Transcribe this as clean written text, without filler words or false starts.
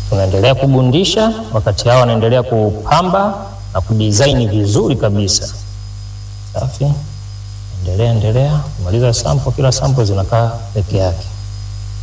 Tunaendelea kugundisha wakati hao wanaendelea kupamba na kudesign vizuri kabisa. Safi. Endelea. Kumaliza sample, kila sample zinakaa peke yake.